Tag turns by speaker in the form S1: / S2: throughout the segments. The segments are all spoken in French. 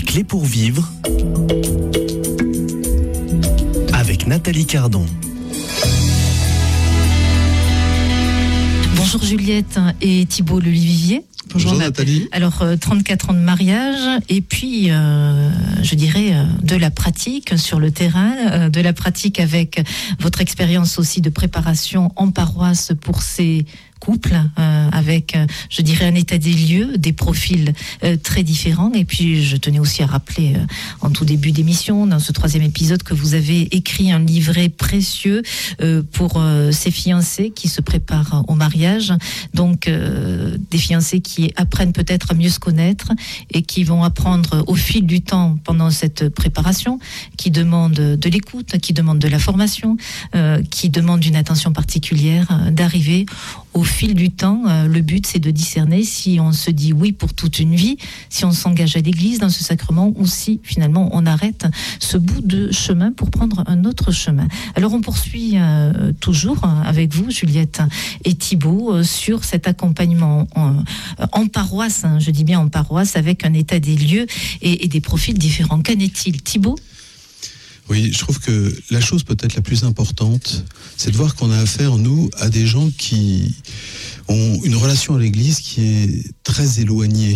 S1: clés pour vivre avec Nathalie Cardon.
S2: Bonjour Juliette et Thibault Lelivivier.
S3: Bonjour Nathalie.
S2: Alors 34 ans de mariage et puis je dirais de la pratique sur le terrain, de la pratique avec votre expérience aussi de préparation en paroisse pour ces couples avec, je dirais, un état des lieux, des profils très différents. Et puis, je tenais aussi à rappeler en tout début d'émission, dans ce 3e épisode, que vous avez écrit un livret précieux pour ces fiancés qui se préparent au mariage. Donc, des fiancés qui apprennent peut-être à mieux se connaître et qui vont apprendre au fil du temps pendant cette préparation, qui demandent de l'écoute, qui demandent de la formation, qui demandent une attention particulière, d'arriver au fil du temps. Le but, c'est de discerner si on se dit oui pour toute une vie, si on s'engage à l'église dans ce sacrement ou si finalement on arrête ce bout de chemin pour prendre un autre chemin. Alors on poursuit toujours avec vous, Juliette et Thibault, sur cet accompagnement en paroisse, je dis bien en paroisse, avec un état des lieux et des profils différents. Qu'en est-il, Thibault ?
S3: Oui, je trouve que la chose peut-être la plus importante, c'est de voir qu'on a affaire, nous, à des gens qui ont une relation à l'Église qui est très éloignée.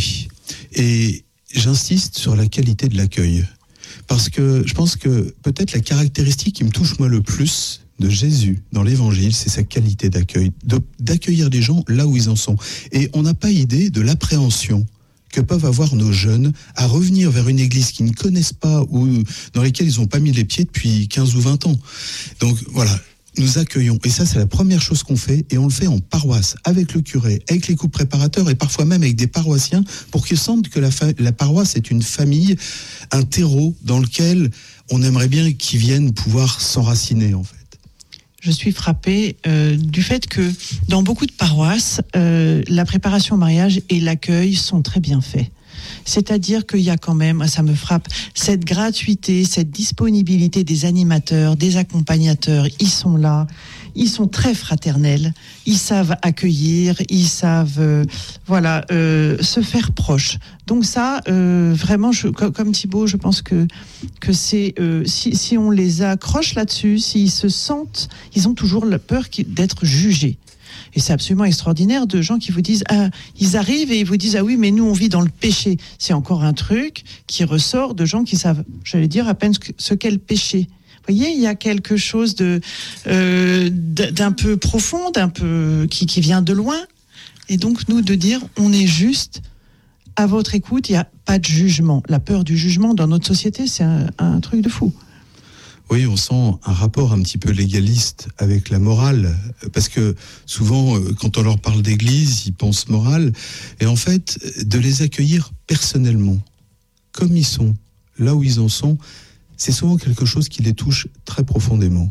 S3: Et j'insiste sur la qualité de l'accueil. Parce que je pense que peut-être la caractéristique qui me touche moi le plus de Jésus dans l'Évangile, c'est sa qualité d'accueil, d'accueillir les gens là où ils en sont. Et on n'a pas idée de l'appréhension que peuvent avoir nos jeunes à revenir vers une église qu'ils ne connaissent pas ou dans laquelle ils n'ont pas mis les pieds depuis 15 ou 20 ans. Donc voilà, nous accueillons. Et ça, c'est la première chose qu'on fait. Et on le fait en paroisse, avec le curé, avec les couples préparateurs et parfois même avec des paroissiens pour qu'ils sentent que la paroisse est une famille, un terreau dans lequel on aimerait bien qu'ils viennent pouvoir s'enraciner en fait.
S4: Je suis frappée du fait que dans beaucoup de paroisses, la préparation au mariage et l'accueil sont très bien faits. C'est-à-dire qu'il y a quand même, ça me frappe, cette gratuité, cette disponibilité des animateurs, des accompagnateurs. Ils sont là, ils sont très fraternels, ils savent accueillir, ils savent se faire proche. Donc ça, vraiment, comme Thibault, je pense que c'est si on les accroche là-dessus, s'ils se sentent, ils ont toujours la peur d'être jugés. Et c'est absolument extraordinaire de gens qui vous disent, ils arrivent et ils vous disent, ah oui, mais nous on vit dans le péché. C'est encore un truc qui ressort de gens qui savent, j'allais dire, à peine ce qu'est le péché. Vous voyez, il y a quelque chose d'un peu profond, d'un peu qui vient de loin. Et donc nous de dire, on est juste à votre écoute, il n'y a pas de jugement. La peur du jugement dans notre société, c'est un truc de fou.
S3: Oui, on sent un rapport un petit peu légaliste avec la morale, parce que souvent, quand on leur parle d'église, ils pensent morale, et en fait, de les accueillir personnellement, comme ils sont, là où ils en sont, c'est souvent quelque chose qui les touche très profondément.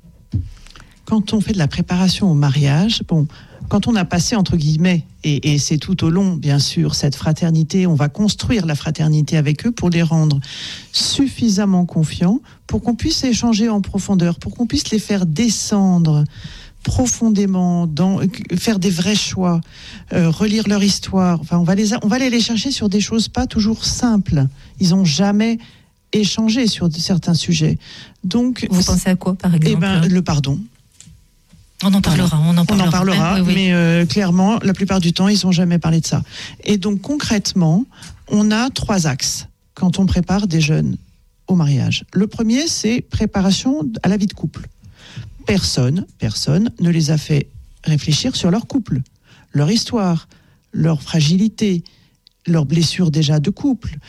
S4: Quand on fait de la préparation au mariage, quand on a passé, entre guillemets, et c'est tout au long, bien sûr, cette fraternité, on va construire la fraternité avec eux pour les rendre suffisamment confiants, pour qu'on puisse échanger en profondeur, pour qu'on puisse les faire descendre profondément, faire des vrais choix, relire leur histoire. Enfin, on va aller les chercher sur des choses pas toujours simples. Ils n'ont jamais échangé sur certains sujets. Donc,
S2: vous pensez à quoi, par exemple ?
S4: Le pardon.
S2: On en parlera,
S4: oui. Mais clairement, la plupart du temps, ils n'ont jamais parlé de ça. Et donc, concrètement, on a 3 axes quand on prépare des jeunes au mariage. Le premier, c'est préparation à la vie de couple. Personne ne les a fait réfléchir sur leur couple, leur histoire, leur fragilité, leurs blessures déjà de couple,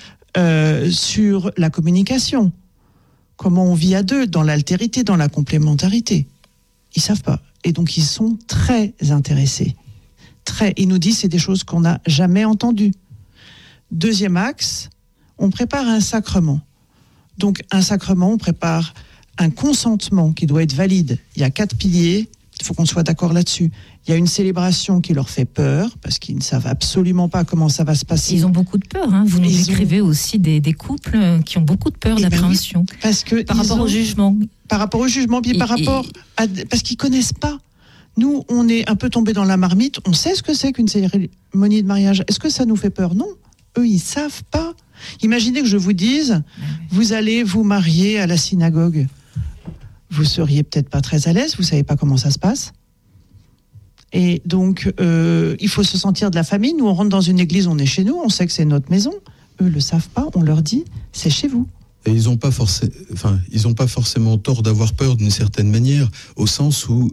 S4: sur la communication, comment on vit à deux, dans l'altérité, dans la complémentarité. Ils savent pas. Et donc, ils sont très intéressés. Ils nous disent, c'est des choses qu'on n'a jamais entendues. Deuxième axe, on prépare un sacrement. Donc, un sacrement, on prépare un consentement qui doit être valide. Il y a 4 piliers, il faut qu'on soit d'accord là-dessus. Il y a une célébration qui leur fait peur, parce qu'ils ne savent absolument pas comment ça va se passer.
S2: Ils ont beaucoup de peur. Vous nous décrivez aussi des couples qui ont beaucoup de peur, d'appréhension.
S4: Oui, parce que
S2: par rapport au jugement.
S4: Par rapport au jugement, puis parce qu'ils connaissent pas. Nous, on est un peu tombés dans la marmite. On sait ce que c'est qu'une cérémonie de mariage. Est-ce que ça nous fait peur ? Non. Eux, ils savent pas. Imaginez que je vous dise, vous allez vous marier à la synagogue. Vous seriez peut-être pas très à l'aise, vous savez pas comment ça se passe. Et donc, il faut se sentir de la famille. Nous, on rentre dans une église, on est chez nous, on sait que c'est notre maison. Eux le savent pas, on leur dit, c'est chez vous.
S3: Et ils n'ont pas forcément tort d'avoir peur d'une certaine manière, au sens où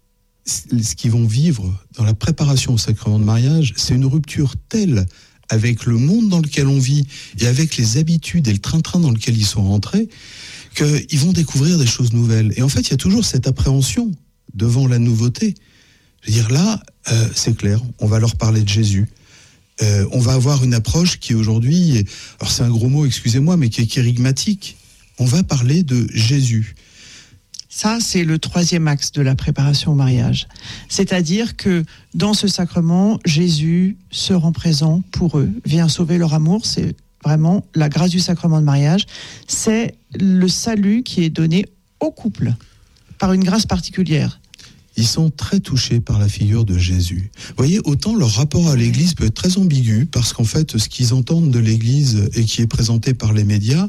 S3: ce qu'ils vont vivre dans la préparation au sacrement de mariage, c'est une rupture telle avec le monde dans lequel on vit et avec les habitudes et le train-train dans lequel ils sont rentrés, qu'ils vont découvrir des choses nouvelles. Et en fait, il y a toujours cette appréhension devant la nouveauté. Je veux dire, là, c'est clair, on va leur parler de Jésus. On va avoir une approche qui aujourd'hui, alors c'est un gros mot, excusez-moi, mais qui est kérigmatique. On va parler de Jésus.
S4: Ça, c'est le troisième axe de la préparation au mariage. C'est-à-dire que dans ce sacrement, Jésus se rend présent pour eux, vient sauver leur amour. C'est vraiment la grâce du sacrement de mariage. C'est le salut qui est donné au couple par une grâce particulière.
S3: Ils sont très touchés par la figure de Jésus. Vous voyez, autant leur rapport à l'Église peut être très ambigu, parce qu'en fait, ce qu'ils entendent de l'Église et qui est présenté par les médias,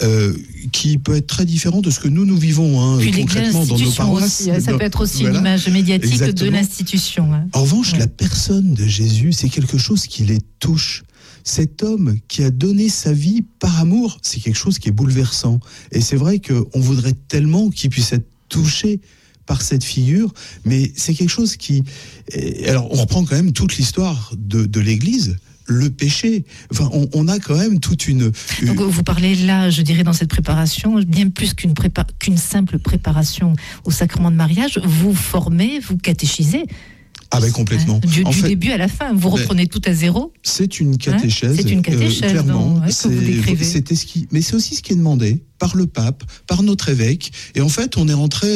S3: qui peut être très différent de ce que nous vivons concrètement dans nos paroisses.
S2: Aussi, ça peut être aussi une image médiatique de l'institution.
S3: En revanche, la personne de Jésus, c'est quelque chose qui les touche. Cet homme qui a donné sa vie par amour, c'est quelque chose qui est bouleversant. Et c'est vrai qu'on voudrait tellement qu'il puisse être touché par cette figure, mais c'est quelque chose qui... Alors, on reprend quand même toute l'histoire de l'Église, le péché. Enfin, on a quand même toute une...
S2: Donc, vous parlez là, je dirais, dans cette préparation, bien plus qu'une simple préparation au sacrement de mariage, vous formez, vous catéchisez.
S3: Ah ben complètement.
S2: Du début à la fin, vous reprenez tout à zéro.
S3: C'est une catéchèse.
S2: C'est une catéchèse,
S3: clairement.
S2: que vous décrivez.
S3: Mais c'est aussi ce qui est demandé par le pape, par notre évêque. Et en fait, on est rentré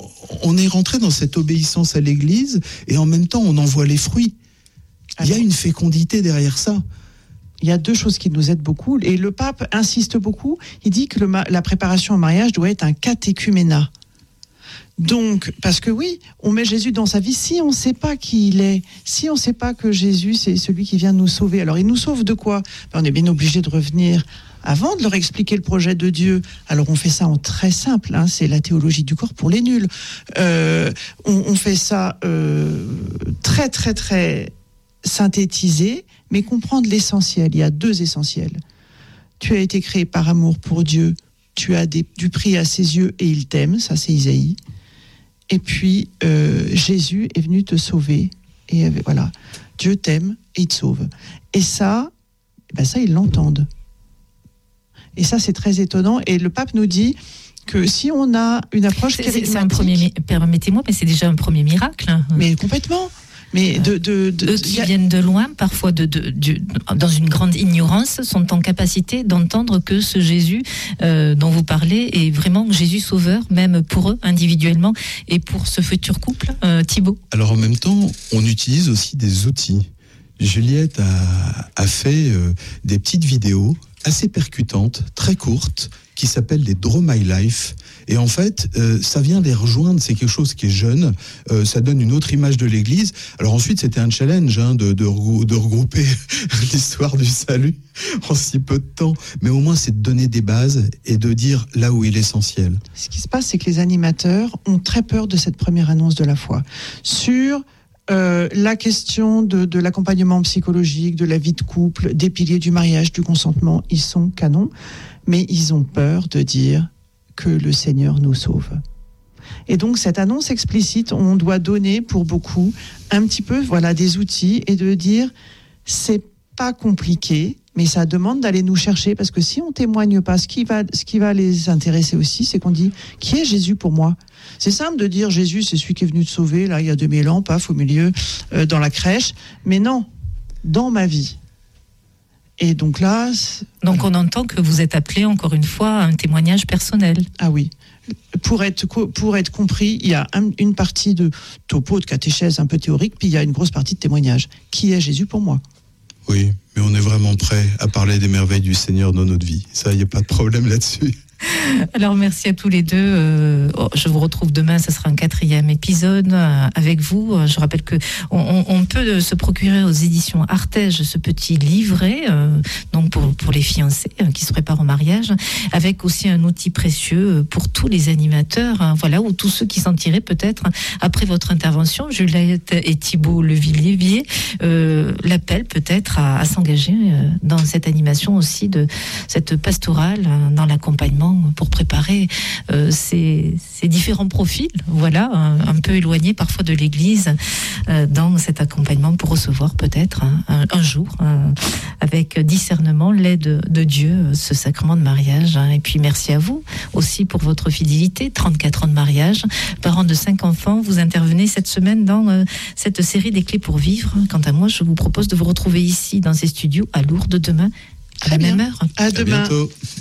S3: dans cette obéissance à l'Église, et en même temps, on en voit les fruits. Il y a une fécondité derrière ça.
S4: Il y a deux choses qui nous aident beaucoup, et le pape insiste beaucoup. Il dit que la préparation au mariage doit être un catéchuménat. Donc, parce que oui, on met Jésus dans sa vie, si on ne sait pas qui il est, si on ne sait pas que Jésus, c'est celui qui vient nous sauver, alors il nous sauve de quoi ? On est bien obligé de revenir avant de leur expliquer le projet de Dieu. Alors on fait ça en très simple, c'est la théologie du corps pour les nuls. On fait ça très très très synthétisé, mais comprendre l'essentiel. Il y a deux essentiels. Tu as été créé par amour pour Dieu, tu as du prix à ses yeux et il t'aime, ça c'est Isaïe. Et puis, Jésus est venu te sauver. Et voilà, Dieu t'aime et il te sauve. Et ça, ils l'entendent. Et ça, c'est très étonnant. Et le pape nous dit que si on a une approche kérigmatique...
S2: C'est un premier... Permettez-moi, mais c'est déjà un premier miracle.
S4: Mais complètement. Mais
S2: eux qui viennent de loin, parfois dans une grande ignorance, sont en capacité d'entendre que ce Jésus dont vous parlez est vraiment Jésus sauveur, même pour eux individuellement et pour ce futur couple. Thibaut.
S3: Alors en même temps, on utilise aussi des outils. Juliette a fait des petites vidéos assez percutantes, très courtes, qui s'appellent des Draw My Life. Et en fait, ça vient les rejoindre, c'est quelque chose qui est jeune, ça donne une autre image de l'Église. Alors ensuite, c'était un challenge de regrouper l'histoire du salut en si peu de temps. Mais au moins, c'est de donner des bases et de dire là où est l'essentiel.
S4: Ce qui se passe, c'est que les animateurs ont très peur de cette première annonce de la foi. Sur la question de l'accompagnement psychologique, de la vie de couple, des piliers du mariage, du consentement, ils sont canons, mais ils ont peur de dire que le Seigneur nous sauve. Et donc cette annonce explicite, on doit donner pour beaucoup un petit peu des outils et de dire c'est pas compliqué, mais ça demande d'aller nous chercher, parce que si on témoigne pas, ce qui va les intéresser aussi, c'est qu'on dit qui est Jésus pour moi. C'est simple de dire Jésus, c'est celui qui est venu te sauver, là il y a 2000 ans, paf, au milieu, dans la crèche, mais non, dans ma vie. Et donc là...
S2: Donc on entend que vous êtes appelé, encore une fois, à un témoignage personnel.
S4: Ah oui. Pour être compris, il y a une partie de topo, de catéchèse un peu théorique, puis il y a une grosse partie de témoignage. Qui est Jésus pour moi ?
S3: Oui, mais on est vraiment prêt à parler des merveilles du Seigneur dans notre vie. Ça, il n'y a pas de problème là-dessus.
S2: Alors merci à tous les deux. Je vous retrouve demain, ce sera un 4e épisode avec vous. Je rappelle que on peut se procurer aux éditions Artege ce petit livret, donc pour les fiancés qui se préparent au mariage, avec aussi un outil précieux pour tous les animateurs, voilà, ou tous ceux qui s'en tiraient peut-être après votre intervention, Juliette et Thibault Levillier, l'appel peut-être à s'engager dans cette animation aussi de cette pastorale, dans l'accompagnement pour préparer ces différents profils, voilà, un peu éloignés parfois de l'Église, dans cet accompagnement pour recevoir peut-être un jour, avec discernement, l'aide de Dieu, ce sacrement de mariage. Et puis merci à vous aussi pour votre fidélité, 34 ans de mariage, parents de 5 enfants, vous intervenez cette semaine dans cette série des clés pour vivre. Quant à moi, je vous propose de vous retrouver ici dans ces studios à Lourdes demain à la même heure.
S4: À demain.
S3: À bientôt.